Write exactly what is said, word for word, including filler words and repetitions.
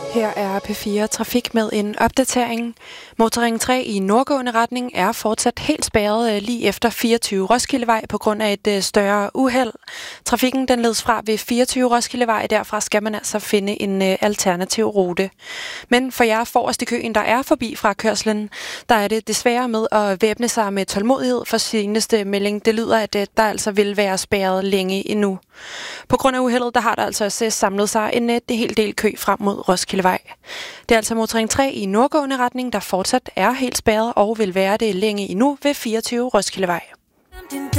Her er P fire Trafik med en opdatering. Motorring tre i nordgående retning er fortsat helt spærret lige efter fireogtyve Roskildevej på grund af et større uheld. Trafikken den ledes fra ved fireogtyve Roskildevej, derfra skal man altså finde en alternativ rute. Men for jer forrest i køen, der er forbi fra kørslen, der er det desværre med at væbne sig med tålmodighed, for seneste melding det lyder, at der altså vil være spærret længe endnu. På grund af uheldet, der har der altså også samlet sig en, en hel del kø frem mod Roskildevej. Det er altså motorring tre i nordgående retning, der fortsat er helt spærret og vil være det længe endnu ved fireogtyve Roskildevej.